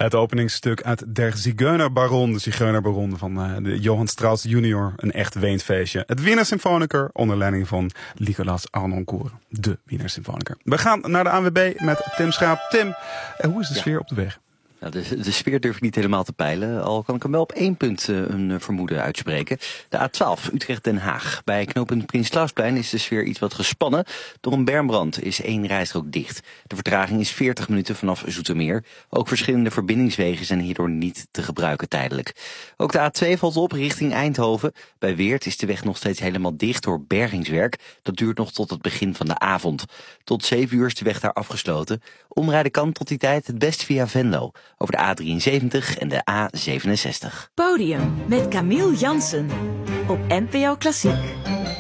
Het openingsstuk uit Der Zigeunerbaron, de Zigeunerbaron van de Johann Strauss junior. Een echt Weenfeestje. Het Wiener Symfoniker onder leiding van Nicolas Harnoncourt, de Wiener Symfoniker. We gaan naar de ANWB met Tim Schaap. Tim, hoe is de sfeer op de weg? Nou, de sfeer durf ik niet helemaal te peilen, al kan ik hem wel op 1 punt een vermoeden uitspreken. De A12 Utrecht-Den Haag. Bij knooppunt Prins Clausplein is de sfeer iets wat gespannen. Door een bermbrand is 1 rijstrook dicht. De vertraging is 40 minuten vanaf Zoetermeer. Ook verschillende verbindingswegen zijn hierdoor niet te gebruiken tijdelijk. Ook de A2 valt op richting Eindhoven. Bij Weert is de weg nog steeds helemaal dicht door bergingswerk. Dat duurt nog tot het begin van de avond. Tot 7 uur is de weg daar afgesloten. Omrijden kan tot die tijd het best via Venlo. Over de A73 en de A67. Podium met Camille Jansen op NPO Klassiek.